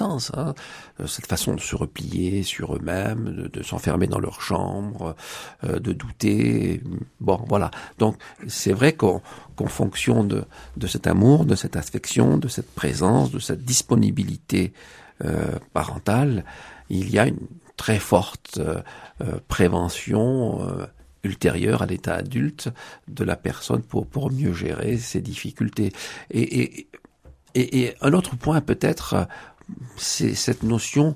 l'adolescence, hein, cette façon de se replier sur eux-mêmes, de s'enfermer dans leur chambre, de douter. Bon, voilà. Donc, c'est vrai qu'en fonction de cet amour, de cette affection, de cette présence, de cette disponibilité parentale, il y a une très forte prévention ultérieure à l'état adulte de la personne pour mieux gérer ses difficultés. Et un autre point peut-être, c'est cette notion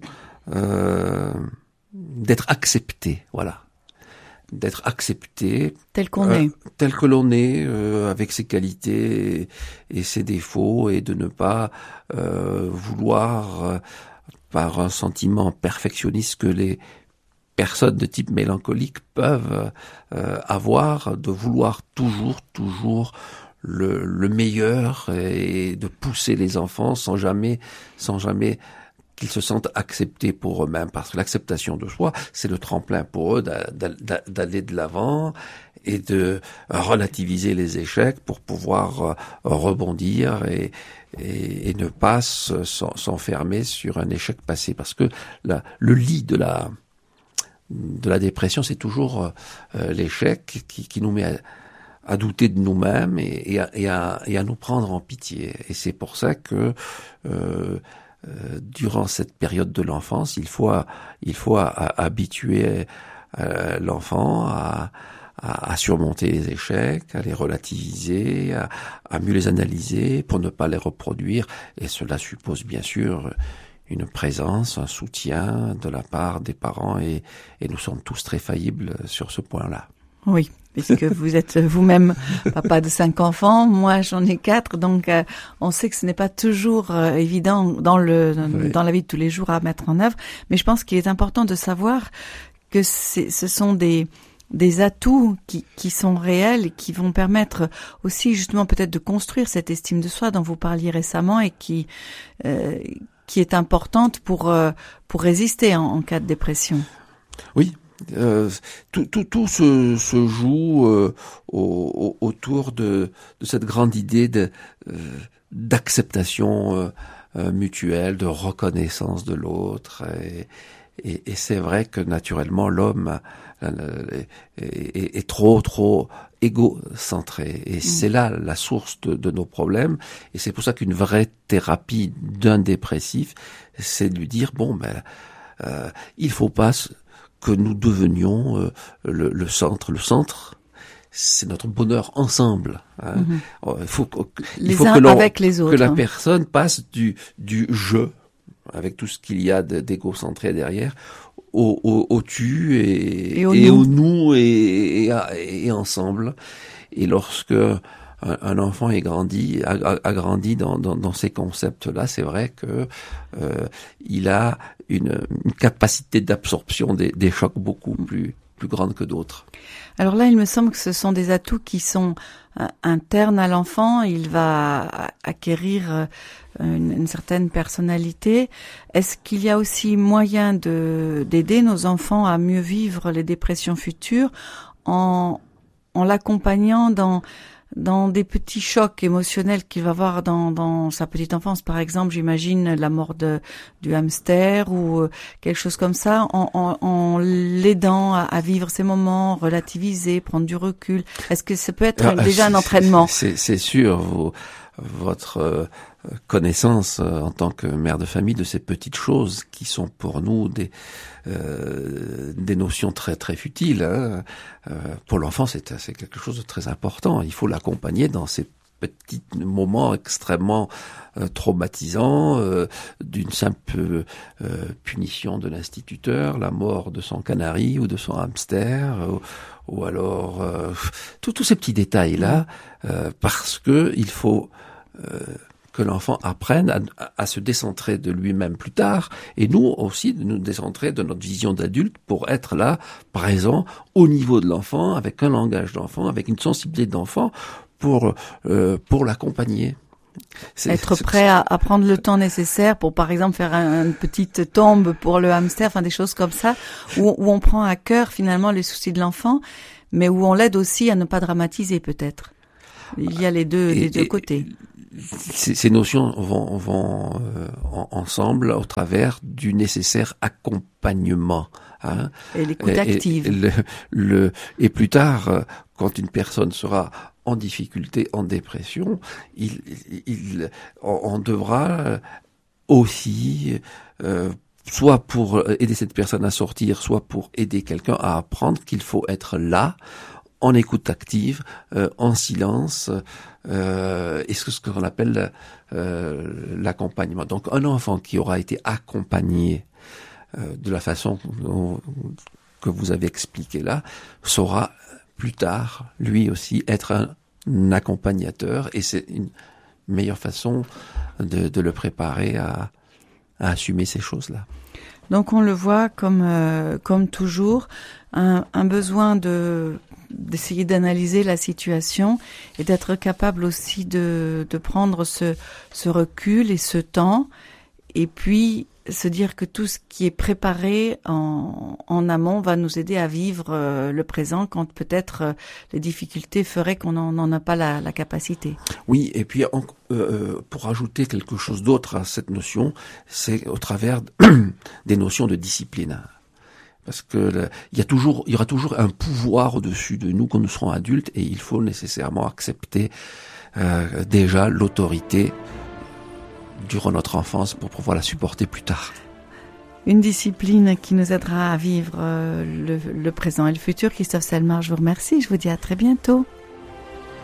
d'être accepté, voilà. D'être accepté tel qu'on est, tel que l'on est, avec ses qualités et ses défauts, et de ne pas vouloir par un sentiment perfectionniste que les personnes de type mélancolique peuvent avoir, de vouloir toujours le meilleur et de pousser les enfants sans jamais qu'ils se sentent acceptés pour eux-mêmes, parce que l'acceptation de soi, c'est le tremplin pour eux d'aller de l'avant et de relativiser les échecs pour pouvoir rebondir et ne pas s'enfermer sur un échec passé, parce que le lit de la dépression, c'est toujours l'échec qui nous met à douter de nous-mêmes et à nous prendre en pitié. Et c'est pour ça que durant cette période de l'enfance, il faut habituer l'enfant à surmonter les échecs, à les relativiser, à mieux les analyser pour ne pas les reproduire. Et cela suppose bien sûr une présence, un soutien de la part des parents, et nous sommes tous très faillibles sur ce point-là. Oui, puisque vous êtes vous-même papa de 5 enfants, moi j'en ai 4, donc on sait que ce n'est pas toujours évident dans la vie de tous les jours à mettre en œuvre, mais je pense qu'il est important de savoir que ce sont des atouts qui sont réels et qui vont permettre aussi justement peut-être de construire cette estime de soi dont vous parliez récemment et qui est importante pour résister en cas de dépression. Oui. Tout se joue autour de cette grande idée d'acceptation mutuelle, de reconnaissance de l'autre, et c'est vrai que naturellement l'homme est trop égocentré, et c'est là la source de nos problèmes. Et c'est pour ça qu'une vraie thérapie d'un dépressif, c'est de lui dire il faut pas que nous devenions le centre. Le centre, c'est notre bonheur ensemble. Hein. Il faut que la personne passe du je, avec tout ce qu'il y a d'égocentré derrière, au tu et au nous et ensemble. Et lorsque un enfant a grandi dans ces concepts-là, c'est vrai que il a une capacité d'absorption des chocs beaucoup plus grande que d'autres. Alors là, il me semble que ce sont des atouts qui sont internes à l'enfant. Il va acquérir une certaine personnalité. Est-ce qu'il y a aussi moyen d'aider nos enfants à mieux vivre les dépressions futures en l'accompagnant dans des petits chocs émotionnels qu'il va avoir dans sa petite enfance, par exemple, j'imagine la mort du hamster ou quelque chose comme ça, en l'aidant à vivre ces moments, relativiser, prendre du recul. Est-ce que ça peut être déjà un entraînement? C'est sûr, votre connaissance en tant que mère de famille de ces petites choses qui sont pour nous des notions très très futiles, hein. Pour l'enfant, c'est quelque chose de très important. Il faut l'accompagner dans ces petits moments extrêmement traumatisants, d'une simple punition de l'instituteur, la mort de son canari ou de son hamster, ou alors tous ces petits détails là, parce que il faut que l'enfant apprenne à se décentrer de lui-même plus tard, et nous aussi de nous décentrer de notre vision d'adulte pour être là, présent au niveau de l'enfant, avec un langage d'enfant, avec une sensibilité d'enfant pour l'accompagner. Être prêt à prendre le temps nécessaire pour, par exemple, faire une petite tombe pour le hamster, enfin des choses comme ça, où on prend à cœur finalement les soucis de l'enfant, mais où on l'aide aussi à ne pas dramatiser peut-être. Il y a les deux côtés. ces notions vont ensemble au travers du nécessaire accompagnement. Hein, et l'écoute active. Et plus tard, quand une personne sera en difficulté, en dépression, on devra aussi, soit pour aider cette personne à sortir, soit pour aider quelqu'un à apprendre qu'il faut être là, en écoute active, en silence, et ce qu'on appelle l'accompagnement. Donc un enfant qui aura été accompagné de la façon que vous avez expliqué là, saura plus tard, lui aussi, être un accompagnateur, et c'est une meilleure façon de le préparer à assumer ces choses-là. Donc on le voit comme toujours, un besoin d'essayer d'analyser la situation et d'être capable aussi de prendre ce recul et ce temps, et puis se dire que tout ce qui est préparé en amont va nous aider à vivre le présent quand peut-être les difficultés feraient qu'on n'en a pas la capacité. Oui, et puis pour ajouter quelque chose d'autre à cette notion, c'est au travers des notions de discipline. Parce que il y aura toujours un pouvoir au-dessus de nous quand nous serons adultes, et il faut nécessairement accepter déjà l'autorité durant notre enfance pour pouvoir la supporter plus tard. Une discipline qui nous aidera à vivre le présent et le futur. Christophe Selmar, je vous remercie. Je vous dis à très bientôt.